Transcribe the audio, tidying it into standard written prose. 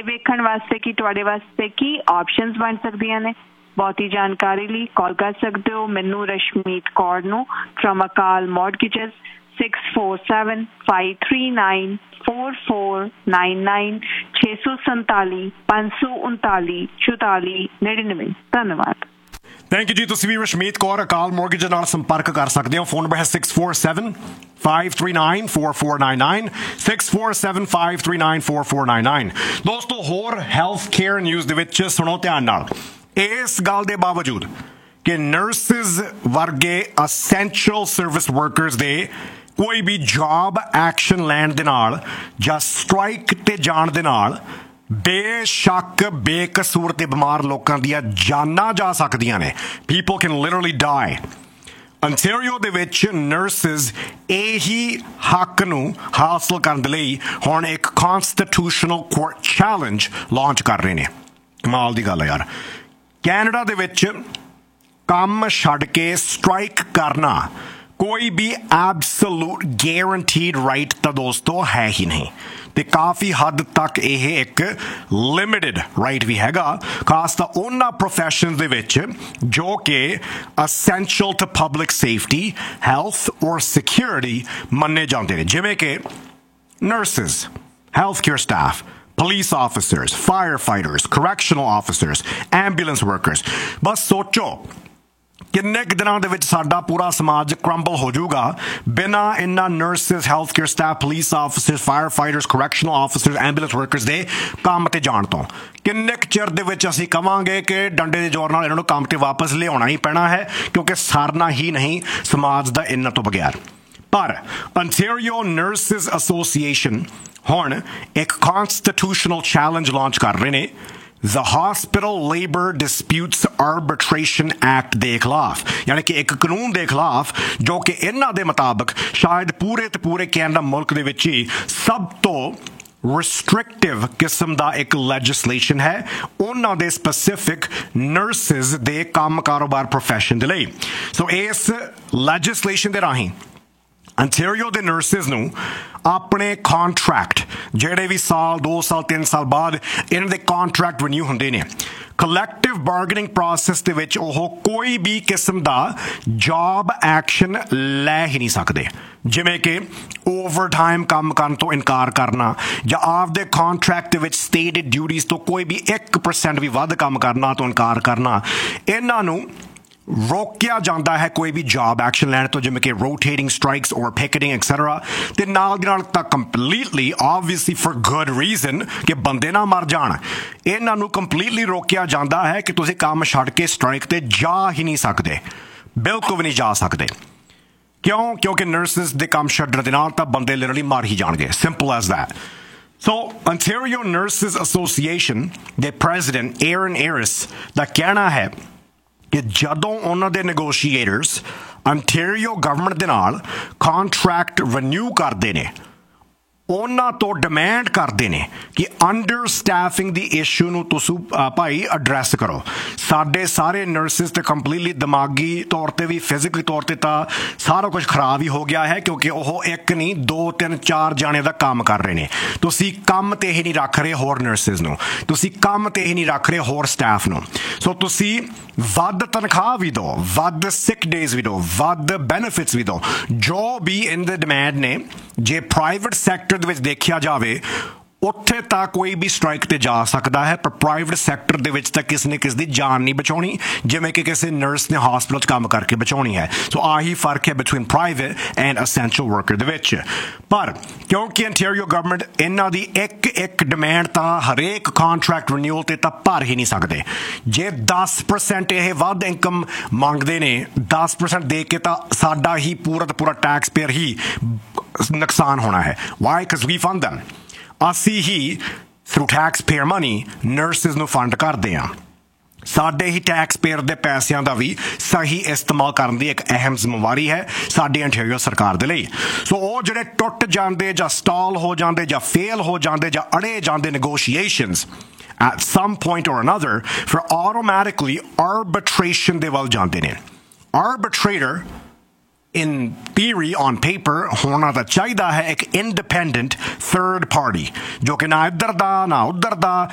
ਵੇਖਣ ਵਾਸਤੇ ਕਿ ਤੁਹਾਡੇ ਵਾਸਤੇ ਕੀ ਆਪਸ਼ਨਸ ਬਣ ਸਕਦੀਆਂ ਨੇ। ਬਹੁਤੀ ਜਾਣਕਾਰੀ ਲਈ ਕਾਲ ਕਰ ਸਕਦੇ ਹੋ ਮੈਨੂੰ ਰਸ਼ਮੀਤ ਕੌਰ ਨੂੰ ਫਰਮ ਅਕਾਲ ਮੌਰਗੇਜਸ 6475394499 647 539 4499। ਧੰਨਵਾਦ। ਥੈਂਕ ਯੂ ਜੀ। ਤੁਸੀਂ ਵੀ ਰਸ਼ਮੀਤ ਕੌਰ ਅਕਾਲ ਮੌਰਗੇਜ ਨਾਲ ਸੰਪਰਕ ਕਰ ਸਕਦੇ ਹੋ। ਫੋਨ ਨੰਬਰ ਹੈ 6475394499 6475394499। ਦੋਸਤੋ ਹੋਰ ਹੈਲਥ ਕੇਅਰ ਨਿਊਜ਼ ਦੇ ਵਿੱਚ ਸੁਣੋ ਧਿਆਨ ਨਾਲ। ਇਸ ਗੱਲ ਦੇ ਬਾਵਜੂਦ ਕਿ ਨਰਸਿਸ ਵਰਗੇ ਅਸੈਂਸ਼ੀਅਲ ਸਰਵਿਸ ਵਰਕਰਸ ਦੇ ਕੋਈ ਵੀ ਜੌਬ ਐਕਸ਼ਨ ਲੈਣ ਦੇ ਨਾਲ ਜਾਂ ਸਟ੍ਰਾਈਕ ਤੇ ਜਾਣ ਦੇ ਨਾਲ ਬੇਸ਼ੱਕ ਬੇਕਸੂਰ ਤੇ ਬਿਮਾਰ ਲੋਕਾਂ ਦੀਆਂ ਜਾਨਾਂ ਜਾ ਸਕਦੀਆਂ ਨੇ। People can literally dye. Ontario ਦੇ ਵਿੱਚ ਨਰਸਿਸ ਇਹੀ ਹੱਕ ਨੂੰ ਹਾਸਲ ਕਰਨ ਦੇ ਲਈ ਹੁਣ ਇੱਕ ਕਨਸਟੀਟਿਊਸ਼ਨਲ ਕੋਰਟ ਚੈਲੰਜ ਲਾਂਚ ਕਰ ਰਹੇ ਨੇ। ਕਮਾਲ ਦੀ ਗੱਲ ਹੈ ਯਾਰ। ਕੈਨੇਡਾ ਦੇ ਵਿੱਚ ਕੰਮ ਛੱਡ ਕੇ ਸਟ੍ਰਾਈਕ ਕਰਨਾ ਕੋਈ ਵੀ ਐਬਸੋਲੂਟ ਗੈਰੰਟੀਡ ਰਾਈਟ ਤਾਂ ਦੋਸਤੋ ਹੈ ਹੀ ਨਹੀਂ, ਤੇ ਕਾਫੀ ਹੱਦ ਤੱਕ ਇਹ ਇੱਕ ਲਿਮਿਟਡ ਰਾਈਟ ਵੀ ਹੈਗਾ, ਖਾਸ ਤਾਂ ਉਹਨਾਂ ਪ੍ਰੋਫੈਸ਼ਨ ਦੇ ਵਿੱਚ ਜੋ ਕਿ essential to public safety, health ਔਰ ਸਿਕਿਉਰਿਟੀ ਮੰਨੇ ਜਾਂਦੇ ਨੇ, ਜਿਵੇਂ ਕਿ nurses, health care staff, police officers, firefighters, correctional officers, ambulance workers। ਬਸ ਸੋਚੋ ਕਿੰਨੇ ਕੁ ਦਿਨਾਂ ਦੇ ਵਿੱਚ ਸਾਡਾ ਪੂਰਾ ਸਮਾਜ ਕ੍ਰੰਬਲ ਹੋ ਜਾਊਗਾ ਬਿਨਾਂ ਇਹਨਾਂ nurses, health care staff, police officers, fire fighters, correctional officers, ambulance workers ਦੇ ਕੰਮ ਤੇ ਜਾਣ ਤੋਂ। ਕਿੰਨੇ ਕੁ ਚਿਰ ਦੇ ਵਿੱਚ ਅਸੀਂ ਕਵਾਂਗੇ ਕਿ ਡੰਡੇ ਦੇ ਜ਼ੋਰ ਨਾਲ ਇਹਨਾਂ ਨੂੰ ਕੰਮ ਤੇ ਵਾਪਸ ਲਿਆਉਣਾ ਹੀ ਪੈਣਾ ਹੈ, ਕਿਉਂਕਿ ਸਰਨਾ ਹੀ ਨਹੀਂ ਸਮਾਜ ਦਾ ਇਹਨਾਂ ਤੋਂ ਬਗੈਰ। ਪਰ ਅੰਟੈਰੀਓ ਨਰਸਿਸ ਐਸੋਸੀਏਸ਼ਨ ਹੁਣ ਇੱਕ ਕਨਸਟੀਟਿਊਸ਼ਨਲ ਚੈਲੰਜ ਲਾਂਚ ਕਰ ਰਹੇ ਨੇ The Hospital Labor Disputes Arbitration Act ਦੇ ਖਿਲਾਫ, ਯਾਨੀ ਕਿ ਇੱਕ ਕਾਨੂੰਨ ਦੇ ਖਿਲਾਫ ਜੋ ਕਿ ਇਹਨਾਂ ਦੇ ਮੁਤਾਬਕ ਸ਼ਾਇਦ ਪੂਰੇ ਤੇ ਪੂਰੇ ਕੈਨੇਡਾ ਮੁਲਕ ਦੇ ਵਿੱਚ ਹੀ ਸਭ ਤੋਂ restrictive ਕਿਸਮ ਦਾ ਇੱਕ ਲੈਜਿਸਲੇਸ਼ਨ ਹੈ ਉਹਨਾਂ ਦੇ ਸਪੈਸੀਫਿਕ ਨਰਸਿਸ ਦੇ ਕੰਮ ਕਾਰੋਬਾਰ ਪ੍ਰੋਫੈਸ਼ਨ ਦੇ ਲਈ। ਸੋ ਇਸ ਲੈਜਿਸਲੇਸ਼ਨ ਦੇ ਰਾਹੀਂ ਅੰਟੈਰੀਓ ਦੇ ਨਰਸਿਸ ਨੂੰ ਆਪਣੇ ਕੰਟਰੈਕਟ ਜਿਹੜੇ ਵੀ ਸਾਲ 2 ਸਾਲ 3 ਸਾਲ ਬਾਅਦ ਇਹਨਾਂ ਦੇ ਕੰਟਰੈਕਟ ਰੀਨਿਊ ਹੁੰਦੇ ਨੇ, ਕਲੈਕਟਿਵ ਬਾਰਗੇਨਿੰਗ ਪ੍ਰੋਸੈਸ ਦੇ ਵਿੱਚ ਉਹ ਕੋਈ ਵੀ ਕਿਸਮ ਦਾ ਜੌਬ ਐਕਸ਼ਨ ਲੈ ਹੀ ਨਹੀਂ ਸਕਦੇ, ਜਿਵੇਂ ਕਿ ਓਵਰ ਟਾਈਮ ਕੰਮ ਕਰਨ ਤੋਂ ਇਨਕਾਰ ਕਰਨਾ ਜਾਂ ਆਪਦੇ ਕੰਟਰੈਕਟ ਦੇ ਵਿੱਚ ਸਟੇਟਡ ਡਿਊਟੀਜ਼ ਤੋਂ ਕੋਈ ਵੀ 1% ਵੀ ਵੱਧ ਕੰਮ ਕਰਨਾ ਤੋਂ ਇਨਕਾਰ ਕਰਨਾ। ਇਹਨਾਂ ਨੂੰ ਰੋਕਿਆ ਜਾਂਦਾ ਹੈ ਕੋਈ ਵੀ ਜੌਬ ਐਕਸ਼ਨ ਲੈਣ ਤੋਂ, ਜਿਵੇਂ ਕਿ ਰੋਟੇਟਿੰਗ ਸਟ੍ਰਾਈਕਸ ਔਰ ਪਿਕੇਟਿੰਗ ਐਕਸੈਟਰਾ। ਤੇ ਨਾਲ ਦੀ ਨਾਲ ਤਾਂ completely obviously for good reason ਕਿ ਬੰਦੇ ਨਾ ਮਰ ਜਾਣ, ਇਹਨਾਂ ਨੂੰ ਕੰਪਲੀਟਲੀ ਰੋਕਿਆ ਜਾਂਦਾ ਹੈ ਕਿ ਤੁਸੀਂ ਕੰਮ ਛੱਡ ਕੇ ਸਟ੍ਰਾਈਕ ਤੇ ਜਾ ਹੀ ਨਹੀਂ ਸਕਦੇ, ਬਿਲਕੁਲ ਵੀ ਨਹੀਂ ਜਾ ਸਕਦੇ। ਕਿਉਂ? ਕਿਉਂਕਿ ਨਰਸਿਸ ਦੇ ਕੰਮ ਛੱਡਣ ਦੇ ਨਾਲ ਤਾਂ ਬੰਦੇ ਲਿਟਰਲੀ ਮਰ ਹੀ ਜਾਣਗੇ, simple as that. So Ontario nurses association ਦੇ ਪ੍ਰੈਜ਼ੀਡੈਂਟ ਏਰਨ ਏਰਿਸ ਦਾ ਕਹਿਣਾ ਹੈ ਕਿ ਜਦੋਂ ਉਹਨਾਂ ਦੇ ਨੈਗੋਸ਼ੀਏਟਰਸ ਅੰਟੈਰੀਓ ਗਵਰਨਮੈਂਟ ਦੇ ਨਾਲ ਕੰਟਰੈਕਟ ਰੀਨਿਊ ਕਰਦੇ ਨੇ, ਉਹਨਾਂ ਤੋਂ ਡਿਮਾਂਡ ਕਰਦੇ ਨੇ ਕਿ ਅੰਡਰ ਸਟਾਫਿੰਗ ਦੀ ਇਸ਼ੂ ਨੂੰ ਤੁਸੀਂ ਭਾਈ ਐਡਰੈਸ ਕਰੋ। ਸਾਡੇ ਸਾਰੇ ਨਰਸਿਸ ਤੇ ਕੰਪਲੀਟਲੀ ਦਿਮਾਗੀ ਤੌਰ ਤੇ ਵੀ ਫਿਜ਼ੀਕਲੀ ਤੌਰ ਤੇ ਤਾਂ ਸਾਰਾ ਕੁਝ ਖਰਾਬ ਹੀ ਹੋ ਗਿਆ ਹੈ, ਕਿਉਂਕਿ ਉਹ ਇੱਕ ਨਹੀਂ 2 3 4 ਜਾਣੇ ਦਾ ਕੰਮ ਕਰ ਰਹੇ ਨੇ। ਤੁਸੀਂ ਕੰਮ ਤੇ ਹੀ ਨਹੀਂ ਰੱਖ ਰਹੇ ਹੋਰ ਨਰਸਿਸ ਨੂੰ, ਤੁਸੀਂ ਕੰਮ ਤੇ ਹੀ ਨਹੀਂ ਰੱਖ ਰਹੇ ਹੋਰ ਸਟਾਫ ਨੂੰ। ਸੋ ਤੁਸੀਂ ਵੱਧ ਤਨਖਾਹ ਵੀ ਦਿਓ, ਵੱਧ ਸਿਕ ਡੇਜ਼ ਵੀ ਦਿਓ, ਵੱਧ ਬੈਨੀਫਿਟਸ ਵੀ ਦਿਓ, ਜੋ ਵੀ ਇਹਨਾਂ ਦੇ ਡਿਮਾਂਡ ਨੇ। ਜੇ ਪ੍ਰਾਈਵੇਟ ਸੈਕਟਰ ਦੇ ਵਿੱਚ ਦੇਖਿਆ ਜਾਵੇ ਉੱਥੇ ਤਾਂ ਕੋਈ ਵੀ ਸਟ੍ਰਾਈਕ ਤੇ ਜਾ ਸਕਦਾ ਹੈ, ਪਰ ਪ੍ਰਾਈਵੇਟ ਸੈਕਟਰ ਦੇ ਵਿੱਚ ਤਾਂ ਕਿਸੇ ਨੇ ਕਿਸੇ ਦੀ ਜਾਨ ਨਹੀਂ ਬਚਾਉਣੀ, ਜਿਵੇਂ ਕਿ ਕਿਸੇ ਨਰਸ ਨੇ ਹਸਪਤਾਲ 'ਚ ਕੰਮ ਕਰਕੇ ਬਚਾਉਣੀ ਹੈ। ਸੋ ਆਹੀ ਫਰਕ ਹੈ between private and essential worker ਦੇ ਵਿੱਚ। ਪਰ ਕਿਉਂਕਿ ਅੰਟੈਰੀਓ ਗਵਰਨਮੈਂਟ ਇਹਨਾਂ ਦੀ ਇੱਕ ਡਿਮਾਂਡ ਤਾਂ ਹਰੇਕ ਕੰਟਰੈਕਟ ਰੀਨਿਊਅਲ ਤੇ ਤਾਂ ਭਰ ਹੀ ਨਹੀਂ ਸਕਦੇ। ਜੇ 10% ਇਹ ਵੱਧ ਇਨਕਮ ਮੰਗਦੇ ਨੇ, 10% ਦੇ ਕੇ ਤਾਂ ਸਾਡਾ ਹੀ ਪੂਰਾ ਦਾ ਪੂਰਾ ਟੈਕਸ ਪੇਅਰ ਹੀ ਨੁਕਸਾਨ ਹੋਣਾ ਹੈ। Y? Because we fund them। ਅਸੀਂ ਹੀ through tax payer money nurses ਨੂੰ ਫੰਡ ਕਰਦੇ ਹਾਂ। ਸਾਡੇ ਹੀ ਟੈਕਸ ਪੇਅਰ ਦੇ ਪੈਸਿਆਂ ਦਾ ਵੀ ਸਹੀ ਇਸਤੇਮਾਲ ਕਰਨ ਦੀ ਇੱਕ ਅਹਿਮ ਜ਼ਿੰਮੇਵਾਰੀ ਹੈ ਸਾਡੀ ਅੰਟੈਰੀਓ ਸਰਕਾਰ ਦੇ ਲਈ। ਸੋ ਉਹ ਜਿਹੜੇ ਟੁੱਟ ਜਾਂਦੇ ਜਾਂ ਸਟਾਲ ਹੋ ਜਾਂਦੇ ਜਾਂ ਫੇਲ ਹੋ ਜਾਂਦੇ ਜਾਂ ਅੜੇ ਜਾਂਦੇ negotiations at some point or another ਫਿਰ automatically arbitration ਦੇ ਵੱਲ ਜਾਂਦੇ ਨੇ। Arbitrator in theory on paper ਹੋਣਾ ਤਾਂ ਚਾਹੀਦਾ ਹੈ ਇੱਕ independent third party ਜੋ ਕਿ ਨਾ ਇੱਧਰ ਦਾ ਨਾ ਉੱਧਰ ਦਾ